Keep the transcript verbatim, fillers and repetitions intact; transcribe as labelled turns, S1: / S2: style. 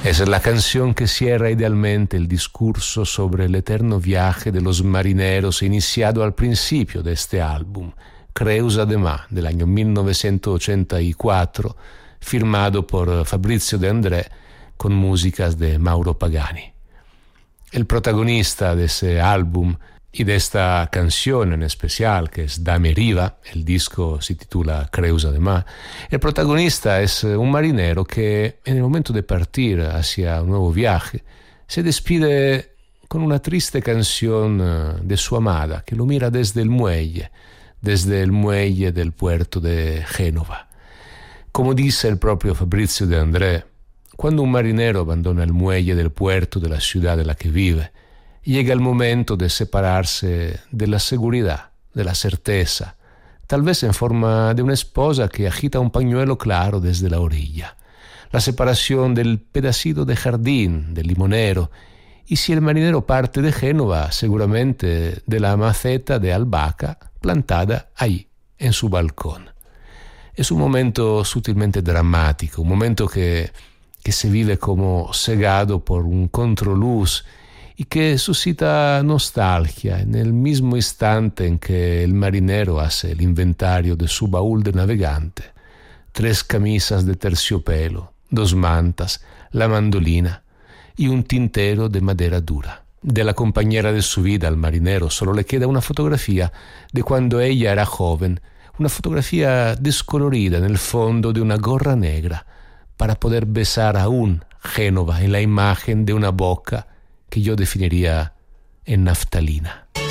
S1: Es la canción que cierra idealmente el discurso sobre el eterno viaje de los marineros iniciado al principio de este álbum, Creus Además, del año mil novecientos ochenta y cuatro, firmado por Fabrizio De André con músicas de Mauro Pagani. El protagonista de ese álbum y de esta canción en especial, que es Dame Riva, el disco se titula Creus Además, el protagonista es un marinero que en el momento de partir hacia un nuevo viaje se despide con una triste canción de su amada que lo mira desde el muelle, desde el muelle del puerto de Génova. Como dice el propio Fabrizio De André, cuando un marinero abandona el muelle del puerto de la ciudad en la que vive, llega el momento de separarse de la seguridad, de la certeza, tal vez en forma de una esposa que agita un pañuelo claro desde la orilla, la separación del pedacito de jardín, del limonero, y si el marinero parte de Génova, seguramente de la maceta de albahaca plantada ahí, en su balcón. Es un momento sutilmente dramático, un momento que, que se vive como cegado por un contraluz y que suscita nostalgia en el mismo instante en que el marinero hace el inventario de su baúl de navegante. Tres camisas de terciopelo, dos mantas, la mandolina y un tintero de madera dura. De la compañera de su vida al marinero solo le queda una fotografía de cuando ella era joven, una fotografía descolorida en el fondo de una gorra negra, para poder besar aún Génova en la imagen de una boca que yo definiría en naftalina.